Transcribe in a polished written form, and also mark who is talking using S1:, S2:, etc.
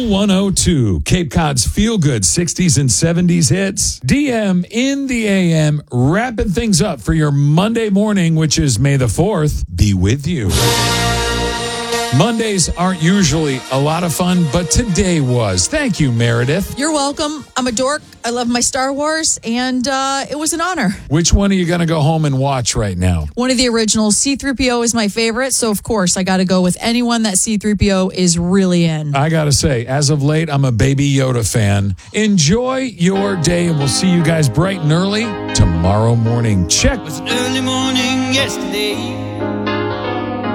S1: Channel 102, Cape Cod's feel-good 60s and 70s hits. DM in the AM, wrapping things up for your Monday morning, which is May the 4th. Be with you. Mondays aren't usually a lot of fun, but today was. Thank you, Meredith.
S2: You're welcome. I'm a dork. I love my Star Wars, and it was an honor.
S1: Which one are you going to go home and watch right now?
S2: One of the originals. C-3PO is my favorite, so of course I got to go with anyone that C-3PO is really in.
S1: I got to say, as of late, I'm a Baby Yoda fan. Enjoy your day, and we'll see you guys bright and early tomorrow morning. Check.
S3: It was an early morning yesterday.